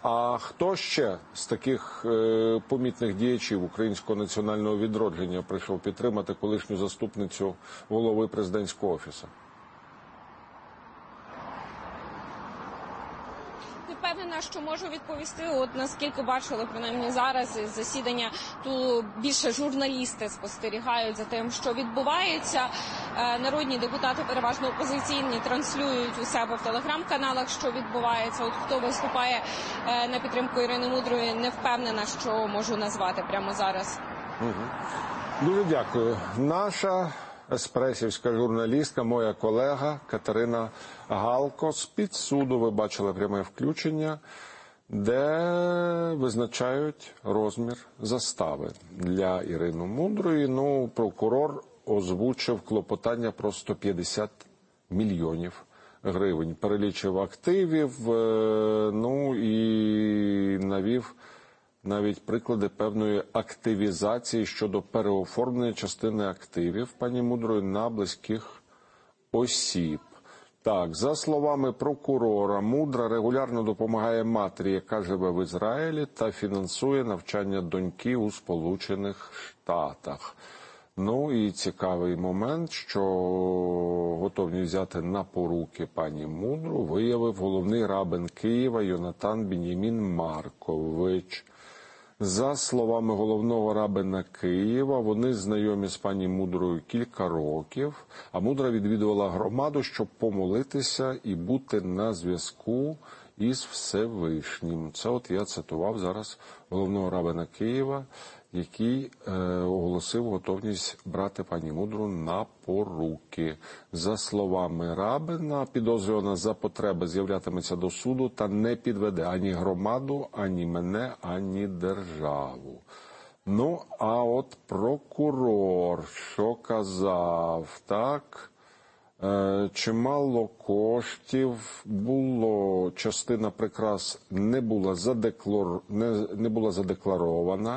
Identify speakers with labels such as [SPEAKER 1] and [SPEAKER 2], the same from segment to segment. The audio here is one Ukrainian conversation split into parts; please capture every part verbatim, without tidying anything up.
[SPEAKER 1] А хто ще з таких е, помітних діячів українського національного відродження прийшов підтримати колишню заступницю голови президентського офісу?
[SPEAKER 2] Впевнена, що можу відповісти. От наскільки бачили, принаймні зараз із засідання, то більше журналісти спостерігають за тим, що відбувається. Народні депутати, переважно опозиційні, транслюють у себе в телеграм-каналах, що відбувається. От хто виступає на підтримку Ірини Мудрої, не впевнена, що можу назвати прямо зараз.
[SPEAKER 1] Угу. Дуже дякую. Наша еспресівська журналістка, моя колега Катерина Галко з-під суду, ви бачили пряме включення, де визначають розмір застави для Ірини Мудрої. Ну, прокурор озвучив клопотання про сто п'ятдесят мільйонів гривень. Перелічив активів, ну і навів навіть приклади певної активізації щодо переоформлення частини активів пані Мудрої на близьких осіб. Так, за словами прокурора, Мудра регулярно допомагає матері, яка живе в Ізраїлі, та фінансує навчання доньки у Сполучених Штатах. Ну і цікавий момент, що готовність взяти на поруки пані Мудру виявив головний рабин Києва Йонатан Бен'ямін Маркович. За словами головного рабина Києва, вони знайомі з пані Мудрою кілька років, а Мудра відвідувала громаду, щоб помолитися і бути на зв'язку із Всевишнім. Це от я цитував зараз головного рабина Києва, який е, оголосив готовність брати пані Мудру на поруки. За словами рабина, підозрювана за потреби з'являтиметься до суду та не підведе ані громаду, ані мене, ані державу. Ну, а от прокурор, що казав, так? Е, чимало коштів було, частина прикрас не була, задеклар... не, не була задекларована.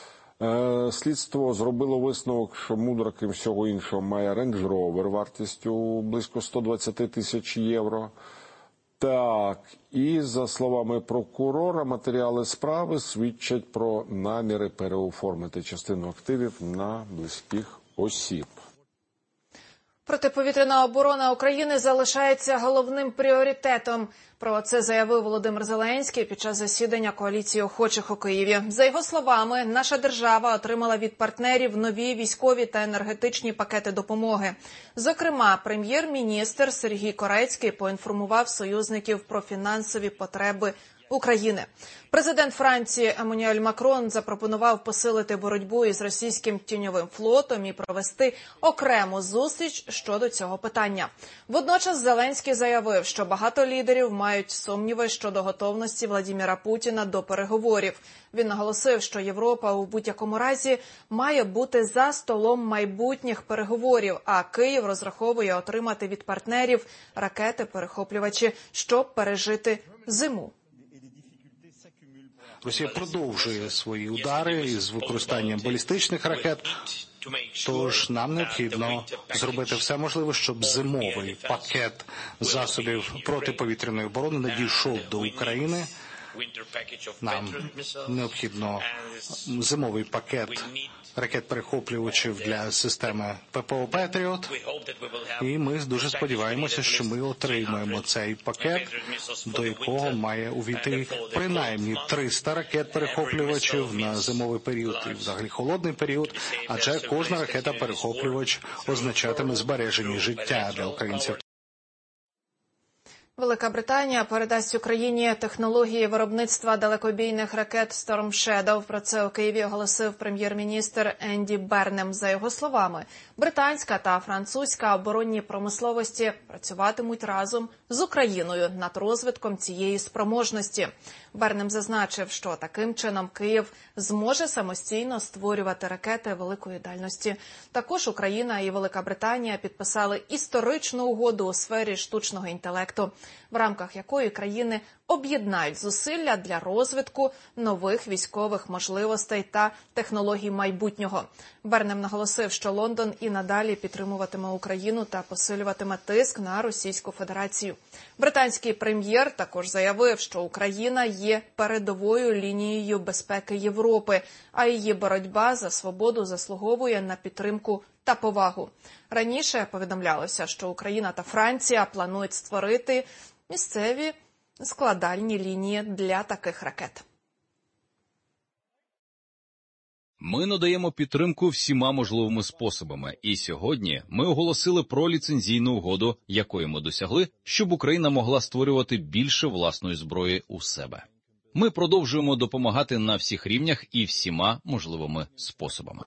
[SPEAKER 1] Слідство зробило висновок, що Мудра, крім всього іншого, має Range Rover вартістю близько сто двадцять тисяч євро. Так, і за словами прокурора, матеріали справи свідчать про наміри переоформити частину активів на близьких осіб.
[SPEAKER 3] Протиповітряна оборона України залишається головним пріоритетом. Про це заявив Володимир Зеленський під час засідання коаліції охочих у Києві. За його словами, наша держава отримала від партнерів нові військові та енергетичні пакети допомоги. Зокрема, прем'єр-міністр Сергій Корецький поінформував союзників про фінансові потреби України. Президент Франції Еммануель Макрон запропонував посилити боротьбу із російським тіньовим флотом і провести окрему зустріч щодо цього питання. Водночас Зеленський заявив, що багато лідерів мають сумніви щодо готовності Владимира Путіна до переговорів. Він наголосив, що Європа у будь-якому разі має бути за столом майбутніх переговорів, а Київ розраховує отримати від партнерів ракети-перехоплювачі, щоб пережити зиму.
[SPEAKER 4] Росія продовжує свої удари із використанням балістичних ракет, тож нам необхідно зробити все можливе, щоб зимовий пакет засобів протиповітряної оборони надійшов до України. Нам необхідно зимовий пакет ракет-перехоплювачів для системи ППО «Петріот». І ми дуже сподіваємося, що ми отримаємо цей пакет, до якого має увійти принаймні триста ракет-перехоплювачів на зимовий період і взагалі холодний період, адже кожна ракета-перехоплювач означатиме збереження життя для українців.
[SPEAKER 3] Велика Британія передасть Україні технології виробництва далекобійних ракет Storm Shadow. Про це у Києві оголосив прем'єр-міністр Енді Бернем. За його словами, британська та французька оборонні промисловості працюватимуть разом з Україною над розвитком цієї спроможності. Бернем зазначив, що таким чином Київ зможе самостійно створювати ракети великої дальності. Також Україна і Велика Британія підписали історичну угоду у сфері штучного інтелекту. в рамках якої країни об'єднають зусилля для розвитку нових військових можливостей та технологій майбутнього. Бернем наголосив, що Лондон і надалі підтримуватиме Україну та посилюватиме тиск на Російську Федерацію. Британський прем'єр також заявив, що Україна є передовою лінією безпеки Європи, а її боротьба за свободу заслуговує на підтримку та повагу. Раніше повідомлялося, що Україна та Франція планують створити місцеві складальні лінії для таких ракет.
[SPEAKER 5] Ми надаємо підтримку всіма можливими способами, і сьогодні ми оголосили про ліцензійну угоду, якої ми досягли, щоб Україна могла створювати більше власної зброї у себе. Ми продовжуємо допомагати на всіх рівнях і всіма можливими способами.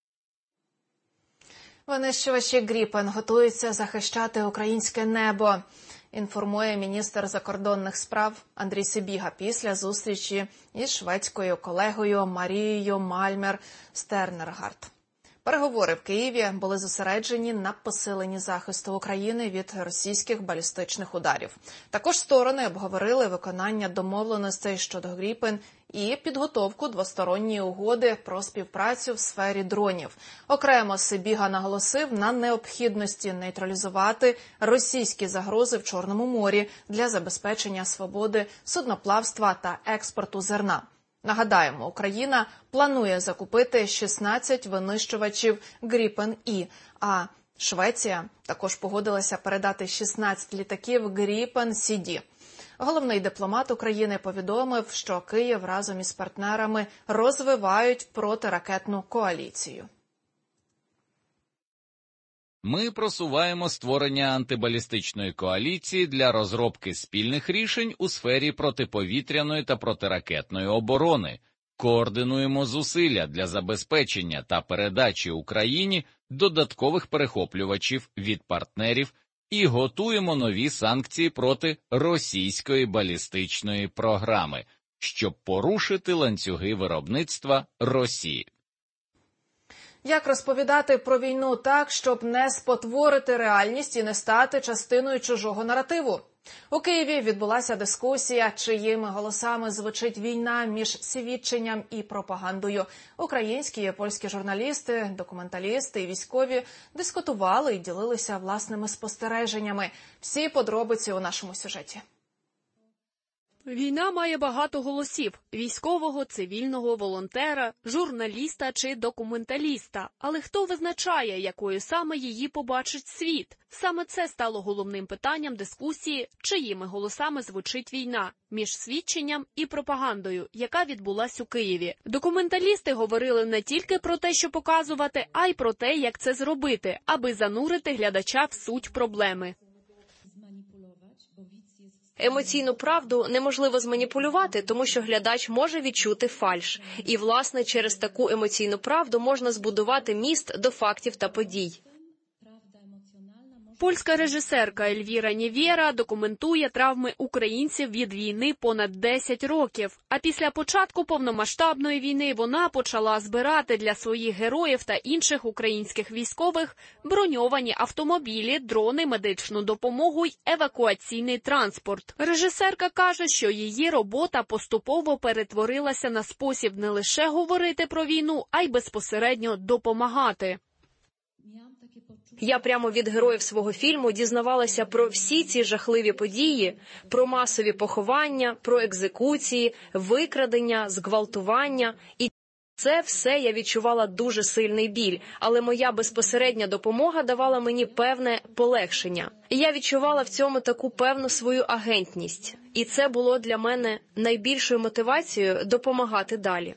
[SPEAKER 3] Винищувачі Гріпен готуються захищати українське небо, інформує міністр закордонних справ Андрій Сибіга після зустрічі із шведською колегою Марією Мальмер-Стернергард. Переговори в Києві були зосереджені на посиленні захисту України від російських балістичних ударів. Також сторони обговорили виконання домовленостей щодо Гріпен і підготовку двосторонньої угоди про співпрацю в сфері дронів. Окремо Сибіга наголосив на необхідності нейтралізувати російські загрози в Чорному морі для забезпечення свободи судноплавства та експорту зерна. Нагадаємо, Україна планує закупити шістнадцять винищувачів Гріпен-І, а Швеція також погодилася передати шістнадцять літаків Гріпен-Сі Ді. Головний дипломат України повідомив, що Київ разом із партнерами розвивають протиракетну коаліцію.
[SPEAKER 5] Ми просуваємо створення антибалістичної коаліції для розробки спільних рішень у сфері протиповітряної та протиракетної оборони, координуємо зусилля для забезпечення та передачі Україні додаткових перехоплювачів від партнерів і готуємо нові санкції проти російської балістичної програми, щоб порушити ланцюги виробництва Росії.
[SPEAKER 3] Як розповідати про війну так, щоб не спотворити реальність і не стати частиною чужого наративу? У Києві відбулася дискусія, чиїми голосами звучить війна між свідченням і пропагандою. Українські і польські журналісти, документалісти і військові дискутували і ділилися власними спостереженнями. Всі подробиці у нашому сюжеті.
[SPEAKER 6] Війна має багато голосів – військового, цивільного, волонтера, журналіста чи документаліста. Але хто визначає, якою саме її побачить світ? Саме це стало головним питанням дискусії, чиїми голосами звучить війна між свідченням і пропагандою, яка відбулась у Києві. Документалісти говорили не тільки про те, що показувати, а й про те, як це зробити, аби занурити глядача в суть проблеми.
[SPEAKER 7] Емоційну правду неможливо зманіпулювати, тому що глядач може відчути фальш. І, власне, через таку емоційну правду можна збудувати міст до фактів та подій.
[SPEAKER 6] Польська режисерка Ельвіра Нєвєра документує травми українців від війни понад десять років. А після початку повномасштабної війни вона почала збирати для своїх героїв та інших українських військових броньовані автомобілі, дрони, медичну допомогу й евакуаційний транспорт. Режисерка каже, що її робота поступово перетворилася на спосіб не лише говорити про війну, а й безпосередньо допомагати.
[SPEAKER 7] Я прямо від героїв свого фільму дізнавалася про всі ці жахливі події, про масові поховання, про екзекуції, викрадення, зґвалтування. І це все я відчувала дуже сильний біль, але моя безпосередня допомога давала мені певне полегшення. І я відчувала в цьому таку певну свою агентність. І це було для мене найбільшою мотивацією допомагати далі.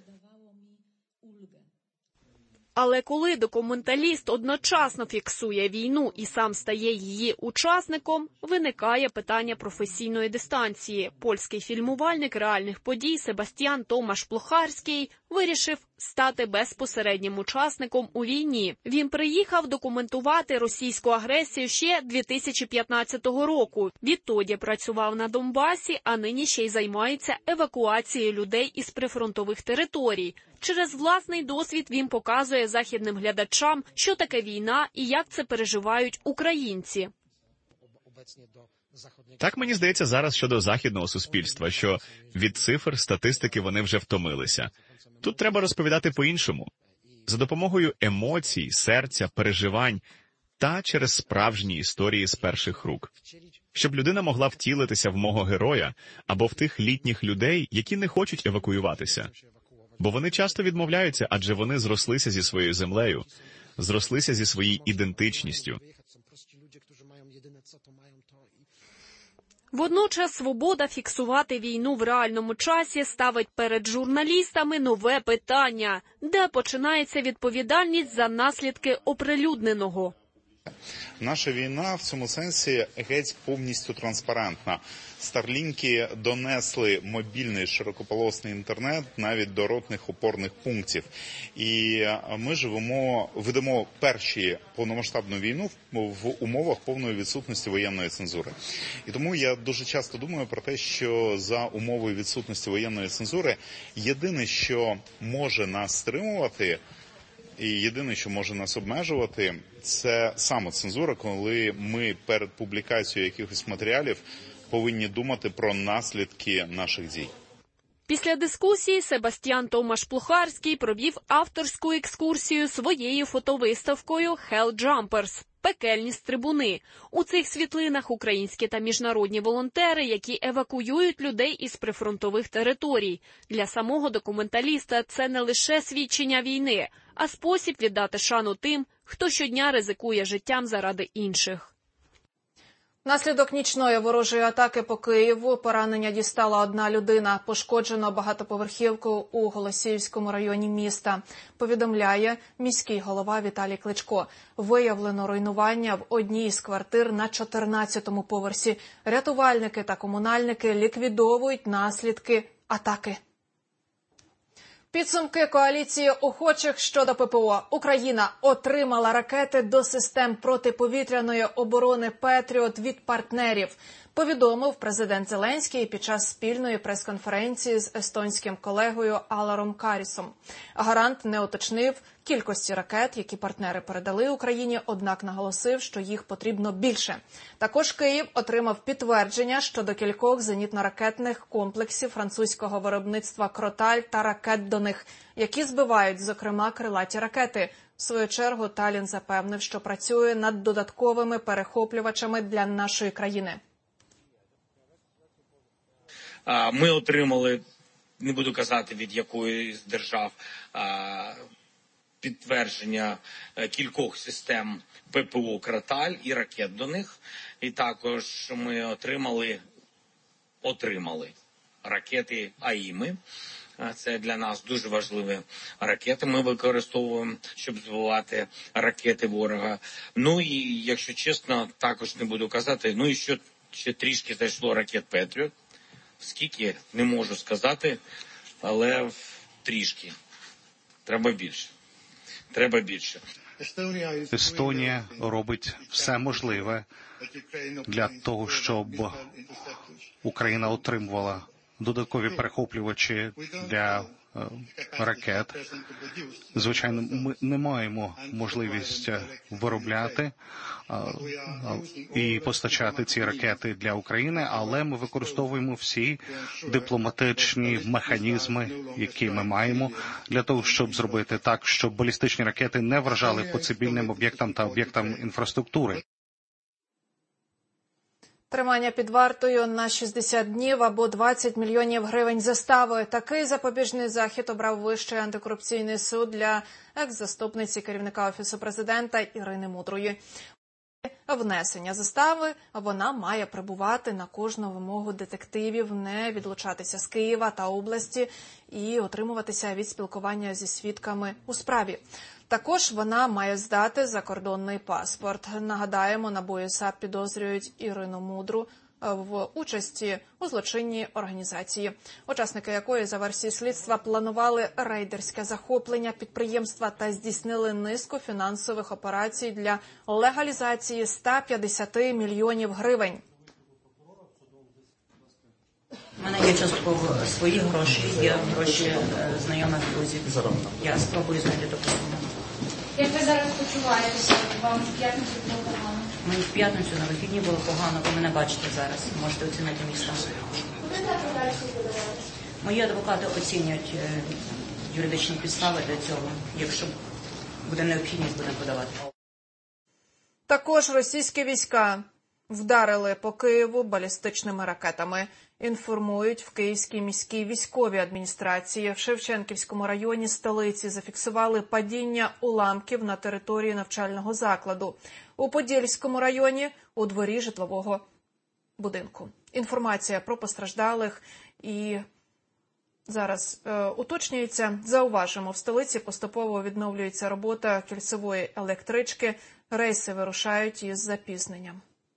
[SPEAKER 6] Але коли документаліст одночасно фіксує війну і сам стає її учасником, виникає питання професійної дистанції. Польський фільмувальник реальних подій Себастьян Томаш Плохарський вирішив стати безпосереднім учасником у війні. Він приїхав документувати російську агресію ще дві тисячі п'ятнадцятого року. Відтоді працював на Донбасі, а нині ще й займається евакуацією людей із прифронтових територій. Через власний досвід він показує західним глядачам, що таке війна і як це переживають українці.
[SPEAKER 8] Так мені здається зараз щодо західного суспільства, що від цифр, статистики вони вже втомилися. Тут треба розповідати по-іншому. За допомогою емоцій, серця, переживань та через справжні історії з перших рук. Щоб людина могла втілитися в мого героя або в тих літніх людей, які не хочуть евакуюватися. Бо вони часто відмовляються, адже вони зрослися зі своєю землею, зрослися зі своєю ідентичністю.
[SPEAKER 6] Водночас свобода фіксувати війну в реальному часі ставить перед журналістами нове питання, де починається відповідальність за наслідки оприлюдненого.
[SPEAKER 9] Наша війна в цьому сенсі геть повністю транспарентна. Старлінки донесли мобільний широкополосний інтернет навіть до ротних опорних пунктів. І ми живемо, ведемо перші повномасштабну війну в умовах повної відсутності воєнної цензури. І тому я дуже часто думаю про те, що за умовою відсутності воєнної цензури єдине, що може нас стримувати, і єдине, що може нас обмежувати, це самоцензура, коли ми перед публікацією якихось матеріалів повинні думати про наслідки наших дій.
[SPEAKER 6] Після дискусії Себастьян Томаш-Плухарський провів авторську екскурсію своєю фотовиставкою «Hell Jumpers» – «Пекельні стрибуни». У цих світлинах українські та міжнародні волонтери, які евакуюють людей із прифронтових територій. Для самого документаліста це не лише свідчення війни, а спосіб віддати шану тим, хто щодня ризикує життям заради інших.
[SPEAKER 3] Внаслідок нічної ворожої атаки по Києву поранення дістала одна людина. Пошкоджено багатоповерхівку у Голосіївському районі міста. Повідомляє міський голова Віталій Кличко. Виявлено руйнування в одній із квартир на чотирнадцятому поверсі. Рятувальники та комунальники ліквідовують наслідки атаки. Підсумки коаліції охочих щодо ППО. Україна отримала ракети до систем протиповітряної оборони «Петріот» від партнерів, повідомив президент Зеленський під час спільної прес-конференції з естонським колегою Аларом Карісом. Гарант не уточнив кількості ракет, які партнери передали Україні, однак наголосив, що їх потрібно більше. Також Київ отримав підтвердження щодо кількох зенітно-ракетних комплексів французького виробництва «Кроталь» та ракет до них, які збивають, зокрема, крилаті ракети. В свою чергу Таллін запевнив, що працює над додатковими перехоплювачами для нашої країни.
[SPEAKER 10] Ми отримали, не буду казати від якої з держав, підтвердження кількох систем ППО «Кроталь» і ракет до них. І також ми отримали, отримали ракети «АІМи». Це для нас дуже важливі ракети. Ми використовуємо, щоб збивати ракети ворога. Ну і, якщо чесно, також не буду казати, ну і що ще трішки зайшло ракет «Петріот». Скільки, не можу сказати, але трішки. Треба більше. Треба більше.
[SPEAKER 4] Естонія робить все можливе для того, щоб Україна отримувала додаткові перехоплювачі для ракет. Звичайно, ми не маємо можливість виробляти і постачати ці ракети для України, але ми використовуємо всі дипломатичні механізми, які ми маємо, для того, щоб зробити так, щоб балістичні ракети не вражали по цивільним об'єктам та об'єктам інфраструктури.
[SPEAKER 3] Тримання під вартою на шістдесят днів або двадцять мільйонів гривень застави. Такий запобіжний захід обрав Вищий антикорупційний суд для екс-заступниці керівника Офісу президента Ірини Мудрої. Внесення застави вона має прибувати на кожну вимогу детективів, не відлучатися з Києва та області і утримуватися від спілкування зі свідками у справі. Також вона має здати закордонний паспорт. Нагадаємо, НАБУ і САП підозрюють Ірину Мудру в участі у злочинній організації, учасники якої, за версією слідства, планували рейдерське захоплення підприємства та здійснили низку фінансових операцій для легалізації ста п'ятдесяти мільйонів гривень.
[SPEAKER 11] У мене є частково свої гроші, є гроші знайомих друзів. Я спробую знайти допомогу.
[SPEAKER 12] Як ви зараз почуваєтеся? Вам в п'ятницю було погано?
[SPEAKER 11] Мені в п'ятницю на вихідні було погано, ви мене бачите зараз, можете оцінити мій стан. Мої адвокати оцінять юридичні підстави для цього, якщо буде необхідність, будемо подавати.
[SPEAKER 3] Також російські війська вдарили по Києву балістичними ракетами. Інформують в Київській міській військовій адміністрації. В Шевченківському районі столиці зафіксували падіння уламків на території навчального закладу. У Подільському районі – у дворі житлового будинку. Інформація про постраждалих і зараз е, уточнюється. Зауважимо, в столиці поступово відновлюється робота кільцевої електрички. Рейси вирушають із запізненням.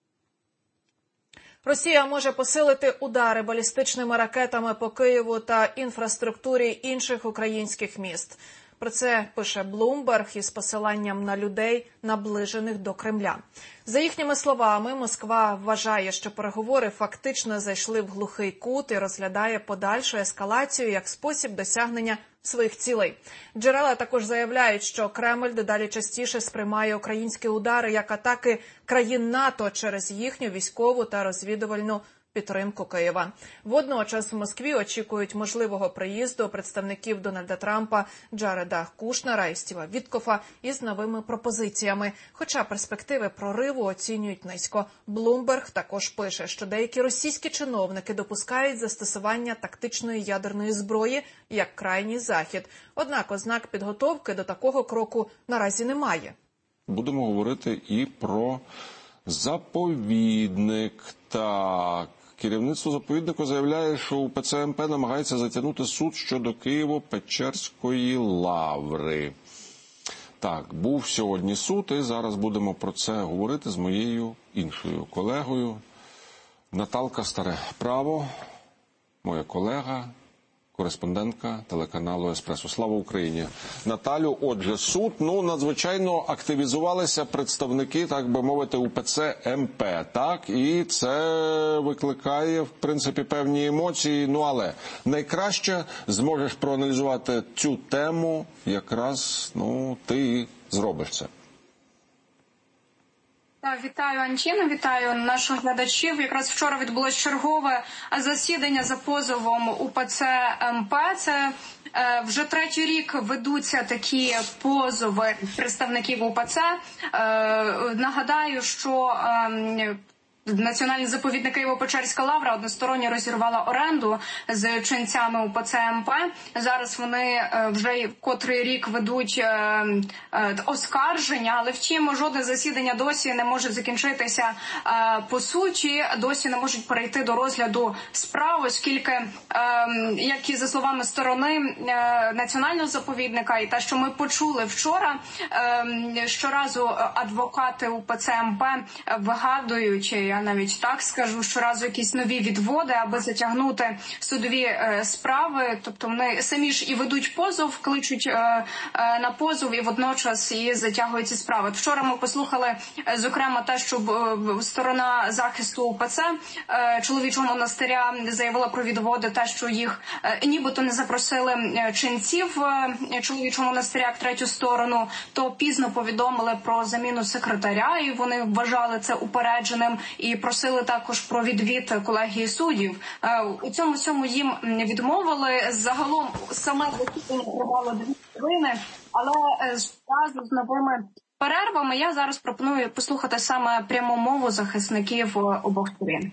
[SPEAKER 3] Росія може посилити удари балістичними ракетами по Києву та інфраструктурі інших українських міст. Про це пише Bloomberg із посиланням на людей, наближених до Кремля. За їхніми словами, Москва вважає, що переговори фактично зайшли в глухий кут і розглядає подальшу ескалацію як спосіб досягнення своїх цілей. Джерела також заявляють, що Кремль дедалі частіше сприймає українські удари як атаки країн НАТО через їхню військову та розвідувальну підтримку Києва. Водночас в Москві очікують можливого приїзду представників Дональда Трампа, Джареда Кушнера і Стіва Віткофа із новими пропозиціями. Хоча перспективи прориву оцінюють низько. Bloomberg також пише, що деякі російські чиновники допускають застосування тактичної ядерної зброї як крайній захід. Однак ознак підготовки до такого кроку наразі немає.
[SPEAKER 1] Будемо говорити і про заповідник. Так, керівництво заповіднику заявляє, що у УПЦ-МП намагається затягнути суд щодо Києво-Печерської лаври. Так, був сьогодні суд, і зараз будемо про це говорити з моєю іншою колегою. Наталка Старе Право, моя колега, кореспондентка телеканалу «Еспресо». Слава Україні! Наталю, отже, суд, ну, надзвичайно активізувалися представники, так би мовити, УПЦ-МП, так? І це викликає, в принципі, певні емоції, ну, але найкраще зможеш проаналізувати цю тему, якраз, ну, ти зробиш це.
[SPEAKER 12] Вітаю, Антіно, вітаю наших глядачів. Якраз вчора відбулось чергове засідання за позовом УПЦ-МП. Це е, вже третій рік ведуться такі позови представників УПЦ. Е, нагадаю, що е, Національний заповідник Києво-Печерська лавра односторонньо розірвала оренду з ченцями УПЦ-МП. Зараз вони вже котрий рік ведуть оскарження, але втім жодне засідання досі не може закінчитися по суті, досі не можуть перейти до розгляду справ, оскільки, як і за словами сторони Національного заповідника, і те, що ми почули вчора, щоразу адвокати УПЦ-МП вигадують, я навіть так скажу, щоразу якісь нові відводи, аби затягнути судові е, справи. Тобто вони самі ж і ведуть позов, кличуть е, е, на позов і водночас і затягують ці справи. Вчора ми послухали, е, зокрема, те, що е, сторона захисту УПЦ е, чоловічого монастиря заявила про відводи, те, що їх е, нібито не запросили ченців е, чоловічого монастиря як третю сторону, то пізно повідомили про заміну секретаря, і вони вважали це упередженим. І просили також про відвід колегії суддів. У цьому всьому їм відмовили. Загалом саме засідання тривало дві хвилини, але разом з новими перервами я зараз пропоную послухати саме пряму мову захисників обох сторін.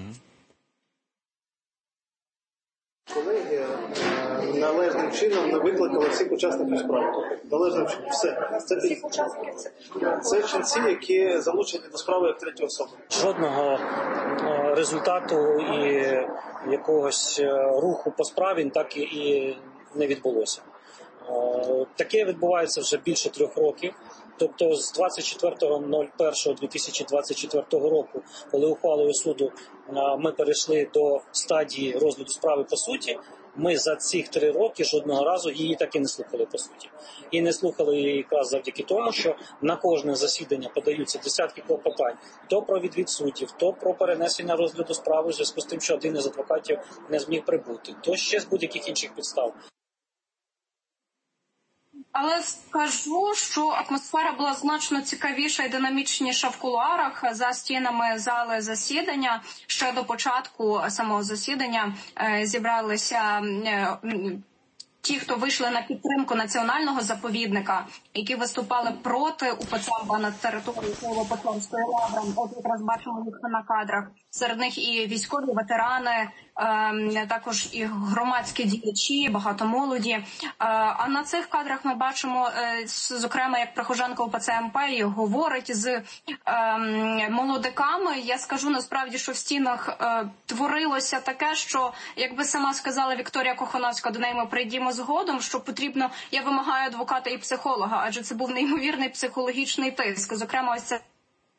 [SPEAKER 13] Колеги належним чином не викликали всіх учасників справи. Належним чином. Все. Це, це ченці, які залучені до справи як треті особи.
[SPEAKER 14] Жодного результату і якогось руху по справі так і не відбулося. Таке відбувається вже більше трьох років. Тобто з двадцять четвертого першого дві тисячі двадцять четвертого року, коли ухвалою суду ми перейшли до стадії розгляду справи по суті, ми за ці три роки жодного разу її так і не слухали по суті. І не слухали її якраз завдяки тому, що на кожне засідання подаються десятки клопотань. То про відвід суддів, то про перенесення розгляду справи в зв'язку з тим, що один із адвокатів не зміг прибути, то ще з будь-яких інших підстав.
[SPEAKER 12] Але скажу, що атмосфера була значно цікавіша і динамічніша в кулуарах за стінами зали засідання. Ще до початку самого засідання зібралися ті, хто вийшли на підтримку національного заповідника, які виступали проти УПЦ на території Києво-Печерської лаври. От якраз бачимо їх на кадрах. Серед них і військові ветерани, також і громадські діячі, багато молоді. А на цих кадрах ми бачимо, зокрема, як прихожанка УПЦ МП говорить з молодиками. Я скажу насправді, що в стінах творилося таке, що, якби сама сказала Вікторія Кохановська, до неї ми прийдемо згодом, що потрібно, я вимагаю адвоката і психолога, адже це був неймовірний психологічний тиск. Зокрема, ось це.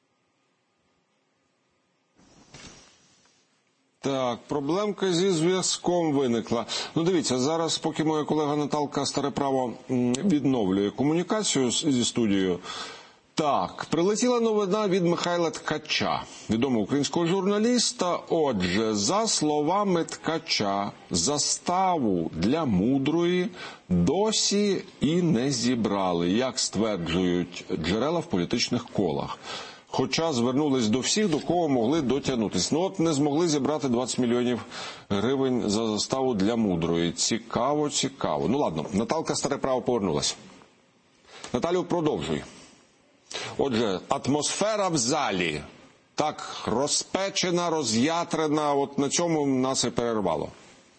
[SPEAKER 1] Так, проблемка зі зв'язком виникла. Ну, дивіться, зараз, поки моя колега Наталка Стареправо відновлює комунікацію зі студією, так, прилетіла новина від Михайла Ткача, відомого українського журналіста. Отже, за словами Ткача, заставу для Мудрої досі і не зібрали, як стверджують джерела в політичних колах. Хоча звернулись до всіх, до кого могли дотягнутися. Ну от не змогли зібрати двадцять мільйонів гривень за заставу для Мудрої. Цікаво, цікаво. Ну ладно, Наталка Стареправо повернулась. Наталю, продовжуй. Отже, атмосфера в залі так розпечена, роз'ятрена, от на цьому нас і перервало.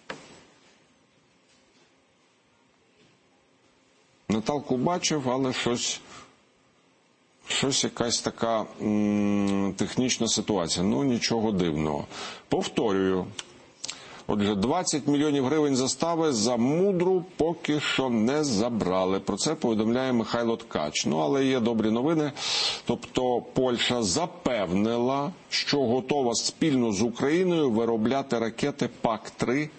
[SPEAKER 1] Наталку бачив, але щось... Щось якась така м, технічна ситуація. Ну, нічого дивного. Повторюю. Отже, двадцять мільйонів гривень застави за Мудру поки що не забрали. Про це повідомляє Михайло Ткач. Ну, але є добрі новини. Тобто Польща запевнила, що готова спільно з Україною виробляти ракети пак три.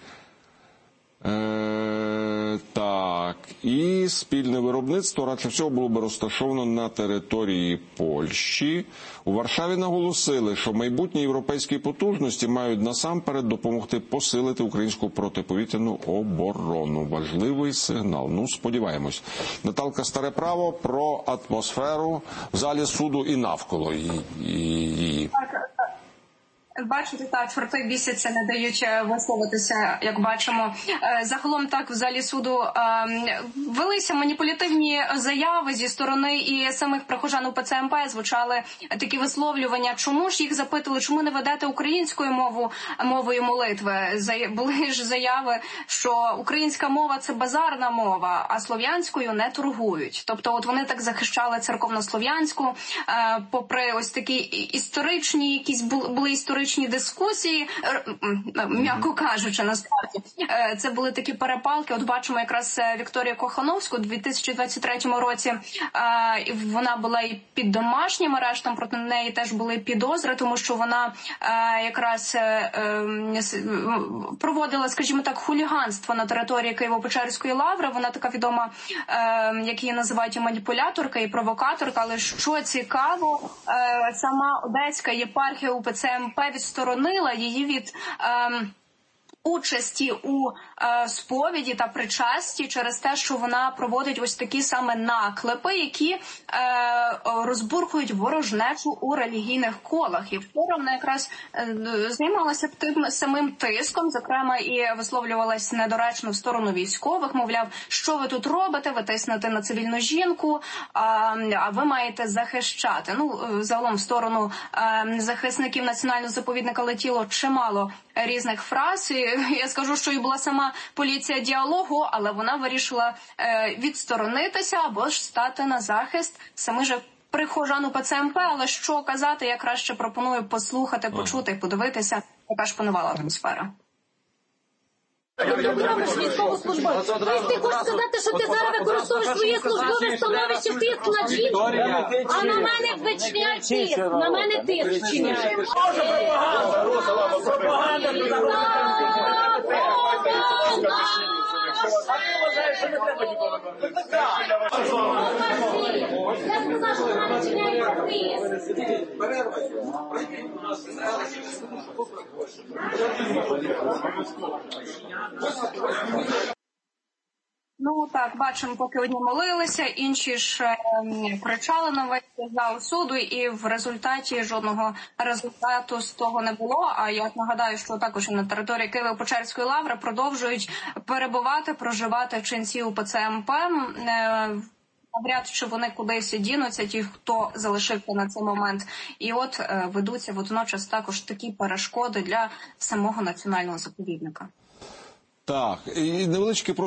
[SPEAKER 1] Е, так, і спільне виробництво радше всього було б розташовано на території Польщі. У Варшаві наголосили, що майбутні європейські потужності мають насамперед допомогти посилити українську протиповітряну оборону. Важливий сигнал. Ну, сподіваємось. Наталка Стареправо про атмосферу в залі суду і навколо її.
[SPEAKER 12] Бачите, так, чорти бісяться, не дають висловитися, як бачимо. Загалом так в залі суду велися маніпулятивні заяви зі сторони і самих прихожан УПЦ МП, звучали такі висловлювання, чому ж їх запитали, чому не ведете українською мову, мовою молитви. Були ж заяви, що українська мова – це базарна мова, а слов'янською не торгують. Тобто от вони так захищали церковно-слов'янську, попри ось такі історичні, якісь були історичні дискусії, м'яко кажучи, насправді. Це були такі перепалки. От бачимо якраз Вікторію Кохановську у дві тисячі двадцять третьому році. Вона була і під домашнім арештом, проти неї теж були підозри, тому що вона якраз проводила, скажімо так, хуліганство на території Києво-Печерської лаври. Вона така відома, як її називають, і маніпуляторка, і провокаторка. Але що цікаво, сама Одеська єпархія УПЦ МП відсторонила її від ем, участі у е, сповіді та причасті через те, що вона проводить ось такі саме наклепи, які е, розбурхують ворожнечу у релігійних колах. І вчора вона якраз е, займалася тим самим тиском, зокрема і висловлювалась недоречно в сторону військових, мовляв, що ви тут робите, ви тиснете на цивільну жінку, а, а ви маєте захищати. Ну, загалом в сторону е, захисників національного заповідника летіло чимало різних фраз. І я скажу, що і була сама поліція діалогу, але вона вирішила е, відсторонитися або ж стати на захист саме же прихожан УПЦ МП. Але що казати, я краще пропоную послухати, почути і подивитися, яка ж панувала атмосфера.
[SPEAKER 15] Робиш військовослужбовець. Ти хочеш сказати, що ти зараз використовуєш своє службове становище тиск на жінку, а на мене вичиняють тиск, на мене тиск вчиняють. Я сказав, що вона вчиняє тиск.
[SPEAKER 12] Ну, Ну так, бачимо, поки одні молилися, інші ж е, кричали на весь зал суду, і в результаті жодного результату з того не було. А я нагадаю, що також на території Києво-Печерської лаври продовжують перебувати, проживати ченці УПЦ МП. Е, Навряд чи вони кудись дінуться, ті, хто залишився на цей момент. І от е, ведуться водночас також такі перешкоди для самого національного заповідника.
[SPEAKER 1] Так, і невеличкий